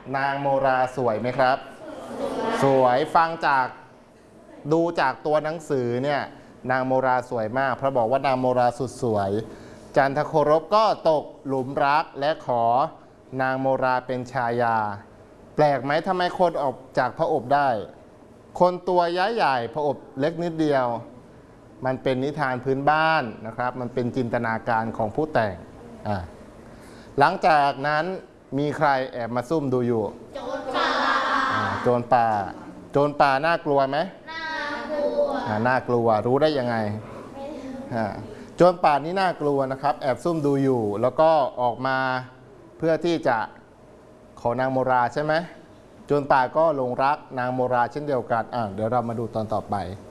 นางโมราสวยไหมครับสวยฟังจากดูจากตัวหนังสือเนี่ยนางโมราสวยมากเพราะบอกว่านางโมราสุดสวยจันทโครบก็ตกหลุมรักและขอนางโมราเป็นชายาแปลกไหมทำไมคนออกจากพระอบได้คนตัวย้ายใหญ่พระอบเล็กนิดเดียวมันเป็นนิทานพื้นบ้านนะครับมันเป็นจินตนาการของผู้แต่งหลังจากนั้นมีใครแอบมาซุ่มดูอยู่โจรป่าโจรป่าโจรป่าน่ากลัวไหมน่ากลัวน่ากลัวรู้ได้ยังไงโจรป่านี่น่ากลัวนะครับแอบซุ่มดูอยู่แล้วก็ออกมาเพื่อที่จะขอนางโมราใช่ไหมโจรป่าก็หลงรักนางโมราเช่นเดียวกันเดี๋ยวเรามาดูตอนต่อไป